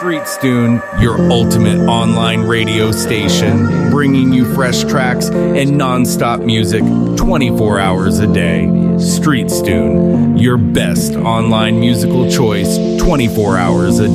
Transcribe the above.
Streetstune, your ultimate online radio station, bringing you fresh tracks and non-stop music 24 hours a day. Streetstune, your best online musical choice 24 hours a day.